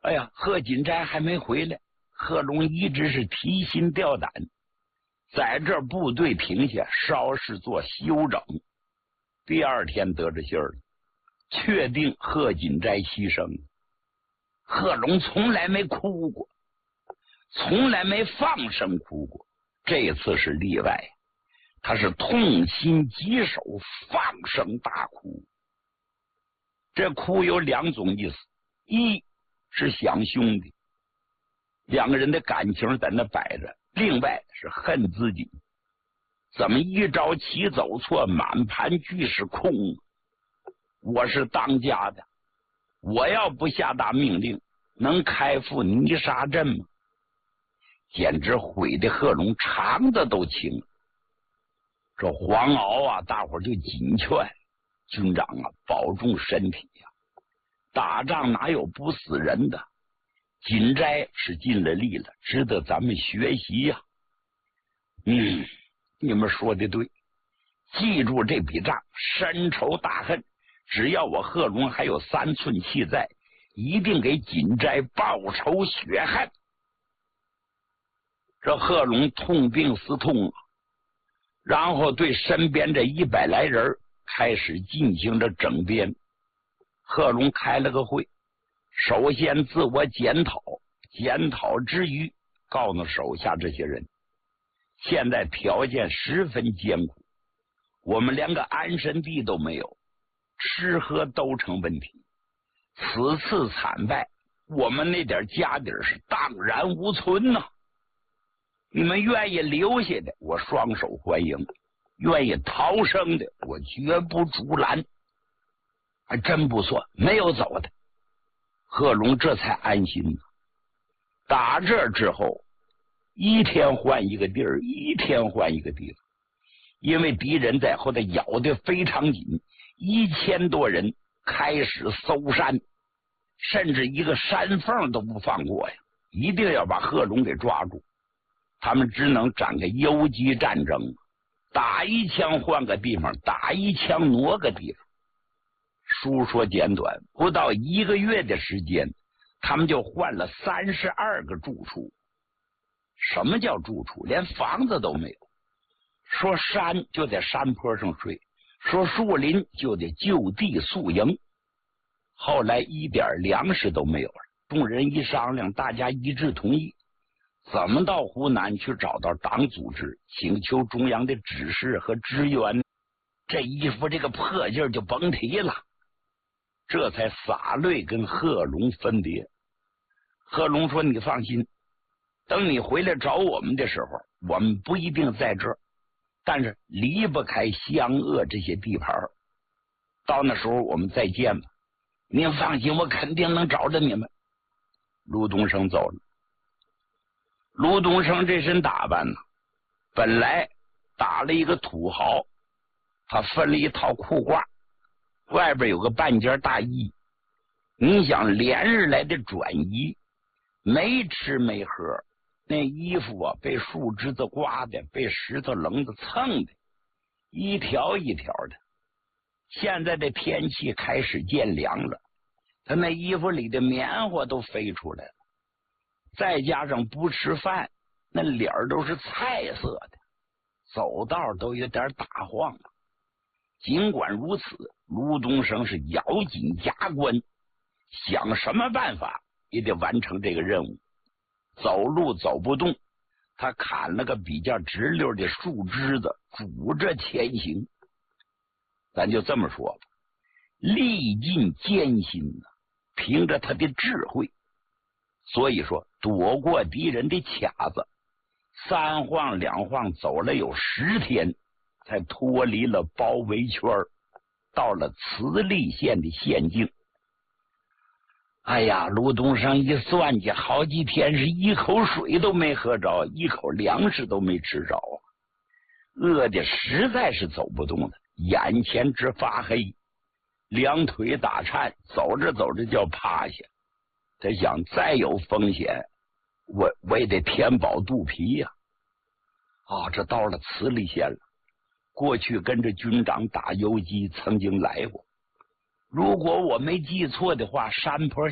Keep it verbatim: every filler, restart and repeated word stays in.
哎呀，贺锦斋还没回来，贺龙一直是提心吊胆，在这部队停下，稍事做休整。第二天得着信儿了，确定贺锦斋牺牲。贺龙从来没哭过，从来没放声哭过，这次是例外，他是痛心疾首，放声大哭。这哭有两种意思，一是想兄弟，两个人的感情在那摆着；另外是恨自己，怎么一招棋走错，满盘俱是空。我是当家的，我要不下达命令，能开赴泥沙阵吗？简直毁的贺龙肠子都青了。这黄鳌啊，大伙儿就紧劝军长啊，保重身体呀、啊！打仗哪有不死人的？锦斋是尽了力了，值得咱们学习呀、啊。嗯，你们说的对，记住这笔账，深仇大恨。只要我贺龙还有三寸气在，一定给锦斋报仇雪恨。这贺龙痛定思痛啊，然后对身边这一百来人开始进行着整编。贺龙开了个会，首先自我检讨，检讨之余告诉手下这些人，现在条件十分艰苦，我们连个安身地都没有，吃喝都成问题。此次惨败，我们那点家底是荡然无存呐、啊！你们愿意留下的，我双手欢迎；愿意逃生的，我绝不阻拦。还真不错，没有走的。贺龙这才安心呢。打这之后，一天换一个地儿，一天换一个地方，因为敌人在后头咬得非常紧，一千多人开始搜山，甚至一个山缝都不放过呀，一定要把贺龙给抓住。他们只能展开游击战争，打一枪换个地方，打一枪挪个地方。书说简短，不到一个月的时间，他们就换了三十二个住处。什么叫住处？连房子都没有。说山就在山坡上睡，说树林就得就地宿营。后来一点粮食都没有了，众人一商量，大家一致同意，怎么到湖南去找到党组织，请求中央的指示和支援？这一副这个破劲就甭提了。这才洒泪跟贺龙分别。贺龙说：“你放心，等你回来找我们的时候，我们不一定在这儿，但是离不开湘鄂这些地盘，到那时候我们再见吧。您放心，我肯定能找着你们。”卢东升走了。卢东升这身打扮呢，本来打了一个土豪，他分了一套裤褂，外边有个半截大衣。你想连日来的转移，没吃没喝，那衣服啊被树枝子刮的，被石头棱子蹭的，一条一条的。现在的天气开始渐凉了，他那衣服里的棉花都飞出来了，再加上不吃饭，那脸都是菜色的，走道都有点打晃了。尽管如此，卢东升是咬紧牙关，想什么办法也得完成这个任务。走路走不动，他砍了个比较直溜的树枝子，拄着前行。咱就这么说吧，历尽艰辛呢，凭着他的智慧，所以说躲过敌人的卡子，三晃两晃走了有十天，才脱离了包围圈，到了慈利县的县境。哎呀，卢东升一算计，好几天是一口水都没喝着，一口粮食都没吃着啊，饿的实在是走不动了，眼前直发黑，两腿打颤，走着走着就要趴下。他想再有风险，我我也得填饱肚皮呀、啊。啊，这到了慈利县了。过去跟着军长打游击，曾经来过。如果我没记错的话，山坡